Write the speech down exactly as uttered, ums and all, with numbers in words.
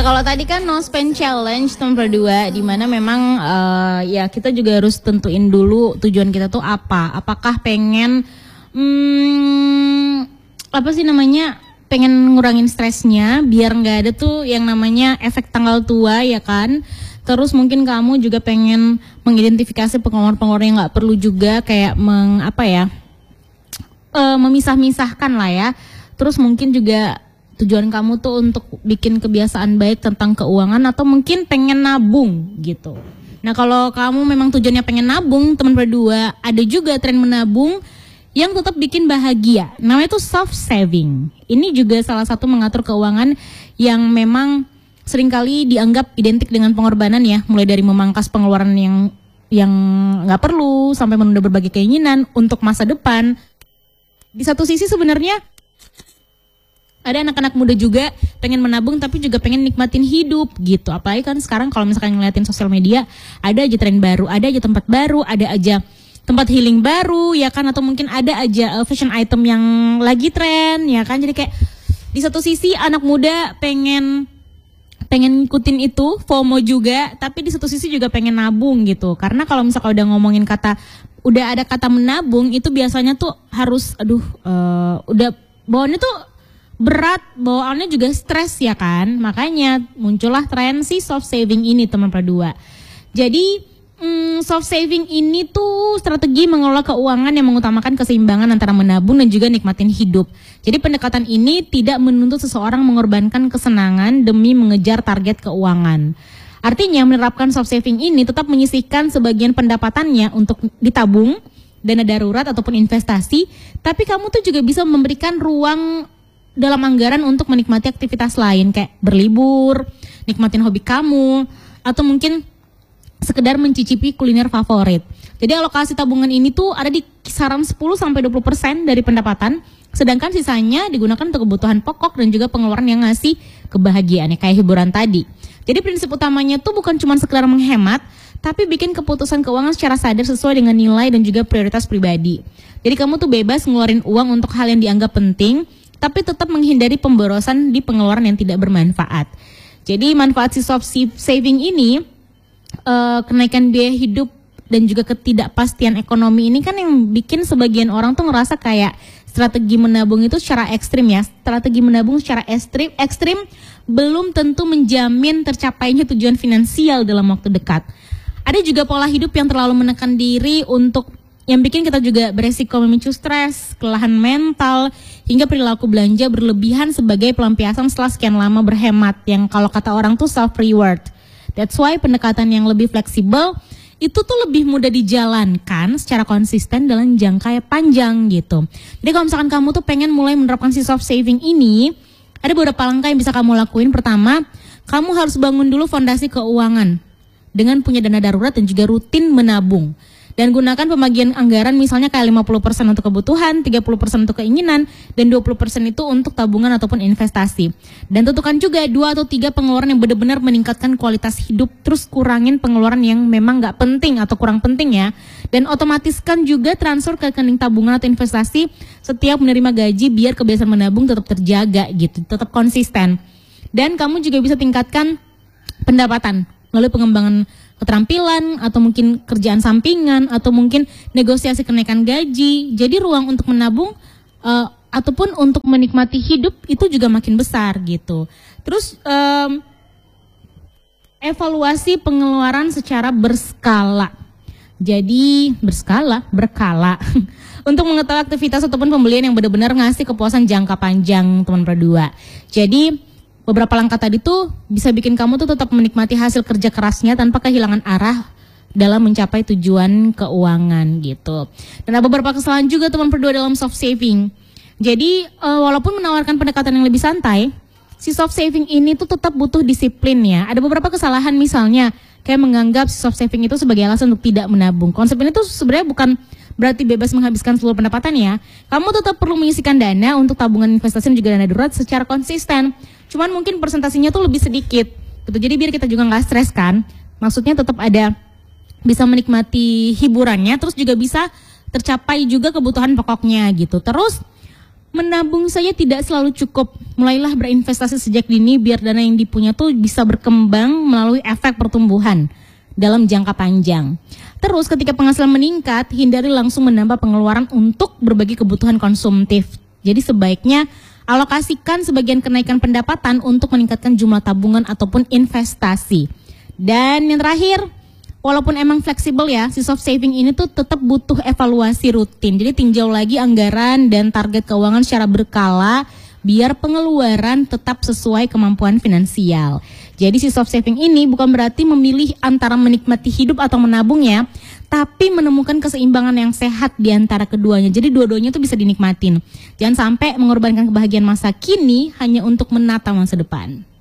Nah kalau tadi kan no spend challenge nomor dua, di mana memang uh, ya kita juga harus tentuin dulu tujuan kita tuh apa. Apakah pengen hmm, apa sih namanya pengen ngurangin stresnya biar nggak ada tuh yang namanya efek tanggal tua ya kan. Terus mungkin kamu juga pengen mengidentifikasi pengeluaran-pengeluaran yang nggak perlu juga kayak meng apa ya uh, memisah-misahkan lah ya. Terus mungkin juga tujuan kamu tuh untuk bikin kebiasaan baik tentang keuangan atau mungkin pengen nabung gitu. Nah kalau kamu memang tujuannya pengen nabung, teman berdua, ada juga tren menabung yang tetap bikin bahagia. Namanya tuh soft saving. Ini juga salah satu mengatur keuangan yang memang seringkali dianggap identik dengan pengorbanan ya. Mulai dari memangkas pengeluaran yang yang nggak perlu sampai menunda berbagai keinginan untuk masa depan. Di satu sisi sebenarnya ada anak-anak muda juga pengen menabung tapi juga pengen nikmatin hidup gitu. Apalagi kan sekarang kalau misalkan ngeliatin sosial media, ada aja tren baru, ada aja tempat baru, ada aja tempat healing baru ya kan, atau mungkin ada aja uh, fashion item yang lagi tren ya kan. Jadi kayak di satu sisi anak muda pengen pengen ngikutin itu, FOMO juga, tapi di satu sisi juga pengen nabung gitu. Karena kalau misalkan udah ngomongin kata, udah ada kata menabung itu biasanya tuh harus aduh uh, udah bawaannya tuh berat, bawaannya juga stres ya kan. Makanya muncullah tren si soft saving ini teman berdua. Jadi hmm, soft saving ini tuh strategi mengelola keuangan yang mengutamakan keseimbangan antara menabung dan juga nikmatin hidup. Jadi pendekatan ini tidak menuntut seseorang mengorbankan kesenangan demi mengejar target keuangan. Artinya menerapkan soft saving ini tetap menyisihkan sebagian pendapatannya untuk ditabung, dana darurat ataupun investasi. Tapi kamu tuh juga bisa memberikan ruang dalam anggaran untuk menikmati aktivitas lain kayak berlibur, nikmatin hobi kamu, atau mungkin sekedar mencicipi kuliner favorit. Jadi alokasi tabungan ini tuh ada di kisaran sepuluh sampai dua puluh persen dari pendapatan, sedangkan sisanya digunakan untuk kebutuhan pokok dan juga pengeluaran yang ngasih kebahagiaan ya, kayak hiburan tadi. Jadi prinsip utamanya tuh bukan cuma sekedar menghemat, tapi bikin keputusan keuangan secara sadar sesuai dengan nilai dan juga prioritas pribadi. Jadi kamu tuh bebas ngeluarin uang untuk hal yang dianggap penting, tapi tetap menghindari pemborosan di pengeluaran yang tidak bermanfaat. Jadi manfaat si soft saving ini, uh, kenaikan biaya hidup dan juga ketidakpastian ekonomi ini kan yang bikin sebagian orang tuh ngerasa kayak strategi menabung itu secara ekstrim ya. Strategi menabung secara ekstrim, ekstrim belum tentu menjamin tercapainya tujuan finansial dalam waktu dekat. Ada juga pola hidup yang terlalu menekan diri untuk yang bikin kita juga beresiko memicu stres, kelelahan mental, hingga perilaku belanja berlebihan sebagai pelampiasan setelah sekian lama berhemat, yang kalau kata orang tuh self reward. That's why pendekatan yang lebih fleksibel itu tuh lebih mudah dijalankan secara konsisten dalam jangka panjang gitu. Jadi kalau misalkan kamu tuh pengen mulai menerapkan si soft saving ini, ada beberapa langkah yang bisa kamu lakuin. Pertama, kamu harus bangun dulu fondasi keuangan dengan punya dana darurat dan juga rutin menabung. Dan gunakan pembagian anggaran misalnya kayak lima puluh persen untuk kebutuhan, tiga puluh persen untuk keinginan, dan dua puluh persen itu untuk tabungan ataupun investasi. Dan tentukan juga dua atau tiga pengeluaran yang benar-benar meningkatkan kualitas hidup, terus kurangin pengeluaran yang memang nggak penting atau kurang penting ya. Dan otomatiskan juga transfer ke rekening tabungan atau investasi setiap menerima gaji biar kebiasaan menabung tetap terjaga gitu, tetap konsisten. Dan kamu juga bisa tingkatkan pendapatan melalui pengembangan keterampilan atau mungkin kerjaan sampingan atau mungkin negosiasi kenaikan gaji. Jadi ruang untuk menabung uh, ataupun untuk menikmati hidup itu juga makin besar gitu. Terus um, evaluasi pengeluaran secara berskala. Jadi berskala, berkala untuk mengetahui aktivitas ataupun pembelian yang benar-benar ngasih kepuasan jangka panjang teman berdua. Jadi beberapa langkah tadi tuh bisa bikin kamu tuh tetap menikmati hasil kerja kerasnya tanpa kehilangan arah dalam mencapai tujuan keuangan gitu. Dan ada beberapa kesalahan juga teman berdua dalam soft saving. Jadi uh, walaupun menawarkan pendekatan yang lebih santai, si soft saving ini tuh tetap butuh disiplin ya. Ada beberapa kesalahan misalnya kayak menganggap si soft saving itu sebagai alasan untuk tidak menabung. Konsep ini tuh sebenarnya bukan berarti bebas menghabiskan seluruh pendapatan ya. Kamu tetap perlu menyisihkan dana untuk tabungan investasi dan juga dana darurat secara konsisten. Cuman mungkin persentasinya tuh lebih sedikit gitu. Jadi biar kita juga nggak stres kan. Maksudnya tetap ada bisa menikmati hiburannya, terus juga bisa tercapai juga kebutuhan pokoknya gitu. Terus menabung saja tidak selalu cukup. Mulailah berinvestasi sejak dini biar dana yang dipunya tuh bisa berkembang melalui efek pertumbuhan dalam jangka panjang. Terus ketika penghasilan meningkat, hindari langsung menambah pengeluaran untuk berbagai kebutuhan konsumtif. Jadi sebaiknya alokasikan sebagian kenaikan pendapatan untuk meningkatkan jumlah tabungan ataupun investasi. Dan yang terakhir, walaupun emang fleksibel ya, si soft saving ini tuh tetap butuh evaluasi rutin. Jadi tinjau lagi anggaran dan target keuangan secara berkala biar pengeluaran tetap sesuai kemampuan finansial. Jadi si soft saving ini bukan berarti memilih antara menikmati hidup atau menabung ya, tapi menemukan keseimbangan yang sehat di antara keduanya. Jadi dua-duanya tuh bisa dinikmatin. Jangan sampai mengorbankan kebahagiaan masa kini hanya untuk menata masa depan.